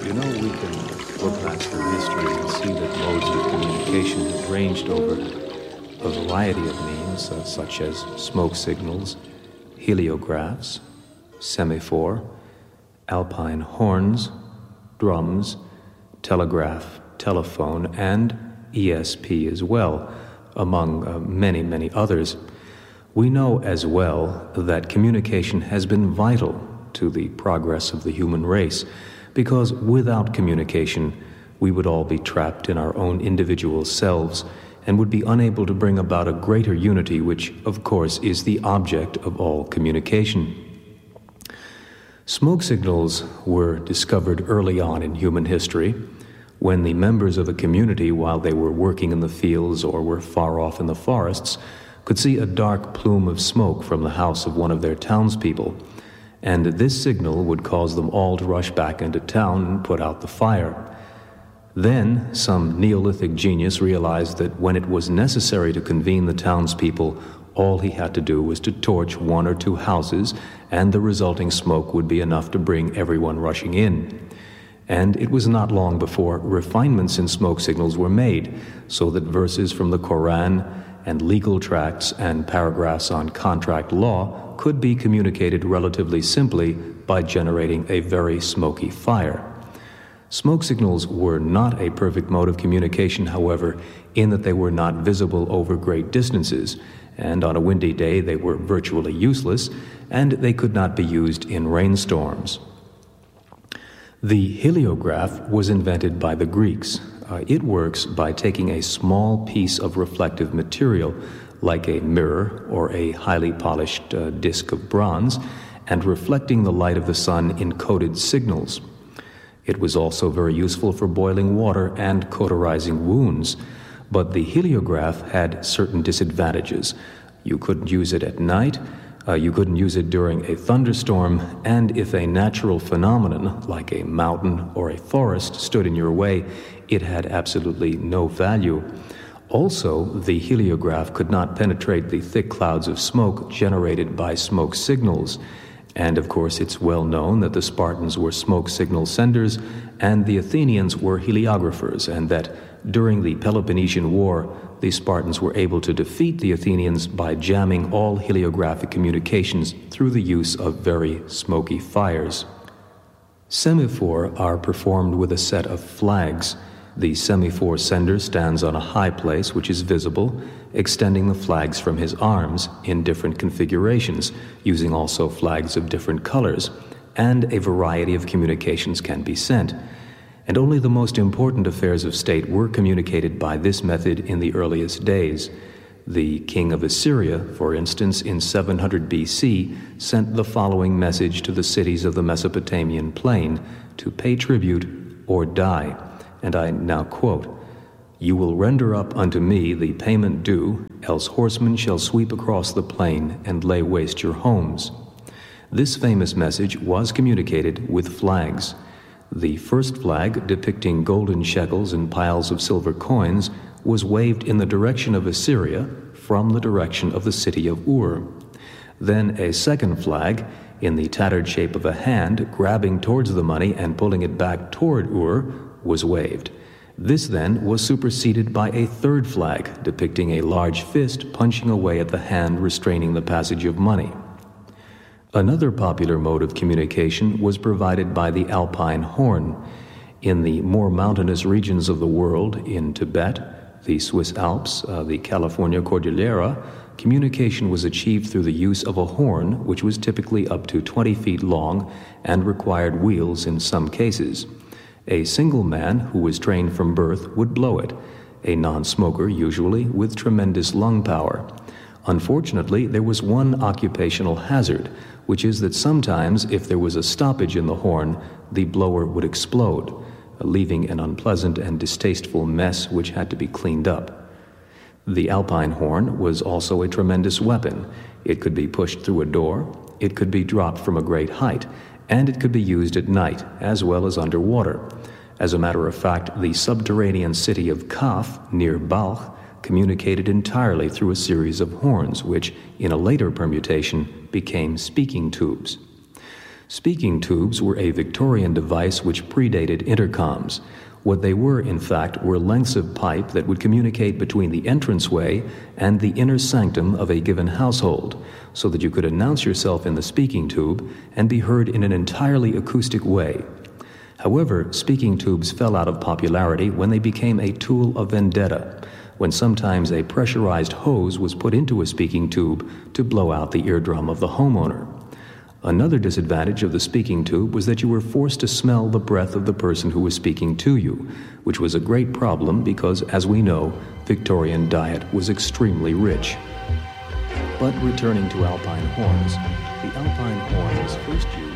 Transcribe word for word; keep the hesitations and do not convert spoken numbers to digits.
You know, we can look back through history and see that modes of communication have ranged over a variety of means, uh, such as smoke signals, heliographs, semaphore, alpine horns, drums, telegraph, telephone, and E S P as well, among uh, many, many others. We know as well that communication has been vital to the progress of the human race, because without communication, we would all be trapped in our own individual selves and would be unable to bring about a greater unity, which, of course, is the object of all communication. Smoke signals were discovered early on in human history, when the members of a community, while they were working in the fields or were far off in the forests, could see a dark plume of smoke from the house of one of their townspeople, and this signal would cause them all to rush back into town and put out the fire. Then some Neolithic genius realized that when it was necessary to convene the townspeople, all he had to do was to torch one or two houses, and the resulting smoke would be enough to bring everyone rushing in. And it was not long before refinements in smoke signals were made, so that verses from the Koran and legal tracts and paragraphs on contract law could be communicated relatively simply by generating a very smoky fire. Smoke signals were not a perfect mode of communication, however, in that they were not visible over great distances, and on a windy day they were virtually useless, and they could not be used in rainstorms. The heliograph was invented by the Greeks. Uh, it works by taking a small piece of reflective material, like a mirror or a highly polished uh, disc of bronze, and reflecting the light of the sun in coded signals. It was also very useful for boiling water and cauterizing wounds, but the heliograph had certain disadvantages. You couldn't use it at night, uh, you couldn't use it during a thunderstorm, and if a natural phenomenon, like a mountain or a forest, stood in your way, it had absolutely no value. Also, the heliograph could not penetrate the thick clouds of smoke generated by smoke signals. And of course, it's well known that the Spartans were smoke signal senders and the Athenians were heliographers, and that during the Peloponnesian War, the Spartans were able to defeat the Athenians by jamming all heliographic communications through the use of very smoky fires. Semaphore are performed with a set of flags. The semaphore sender stands on a high place which is visible, extending the flags from his arms in different configurations, using also flags of different colors, and a variety of communications can be sent. And only the most important affairs of state were communicated by this method in the earliest days. The king of Assyria, for instance, in seven hundred B C, sent the following message to the cities of the Mesopotamian plain to pay tribute or die. And I now quote, "You will render up unto me the payment due, else horsemen shall sweep across the plain and lay waste your homes." This famous message was communicated with flags. The first flag, depicting golden shekels and piles of silver coins, was waved in the direction of Assyria from the direction of the city of Ur. Then a second flag, in the tattered shape of a hand, grabbing towards the money and pulling it back toward Ur, was waved. This then was superseded by a third flag, depicting a large fist punching away at the hand restraining the passage of money. Another popular mode of communication was provided by the alpine horn. In the more mountainous regions of the world, in Tibet, the Swiss Alps, uh, the California Cordillera, communication was achieved through the use of a horn which was typically up to twenty feet long and required wheels in some cases. A single man who was trained from birth would blow it, a non-smoker usually with tremendous lung power. Unfortunately, there was one occupational hazard, which is that sometimes if there was a stoppage in the horn, the blower would explode, leaving an unpleasant and distasteful mess which had to be cleaned up. The alpine horn was also a tremendous weapon. It could be pushed through a door, it could be dropped from a great height, and it could be used at night as well as underwater. As a matter of fact, the subterranean city of Kaf, near Balkh, communicated entirely through a series of horns, which, in a later permutation, became speaking tubes. Speaking tubes were a Victorian device which predated intercoms. What they were, in fact, were lengths of pipe that would communicate between the entranceway and the inner sanctum of a given household, so that you could announce yourself in the speaking tube and be heard in an entirely acoustic way. However, speaking tubes fell out of popularity when they became a tool of vendetta, when sometimes a pressurized hose was put into a speaking tube to blow out the eardrum of the homeowner. Another disadvantage of the speaking tube was that you were forced to smell the breath of the person who was speaking to you, which was a great problem because, as we know, Victorian diet was extremely rich. But returning to alpine horns, the alpine horn was first used